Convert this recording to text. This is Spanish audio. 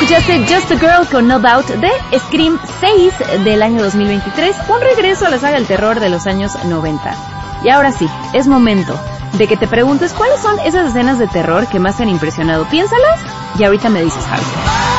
Just It, Just a Girl con No Doubt de Scream 6 del año 2023, un regreso a la saga del terror de los años 90. Y ahora sí, es momento de que te preguntes cuáles son esas escenas de terror que más te han impresionado. Piénsalas y ahorita me dices, Javi.